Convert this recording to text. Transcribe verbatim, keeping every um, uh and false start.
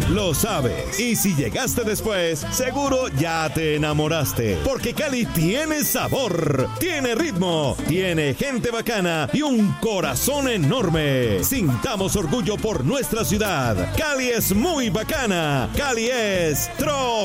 lo sabes. Y si llegaste después, seguro ya te enamoraste. Porque Cali tiene sabor, tiene ritmo, tiene gente bacana y un corazón enorme. Sintamos orgullo por nuestra ciudad. Cali es muy bacana. Cali es Tro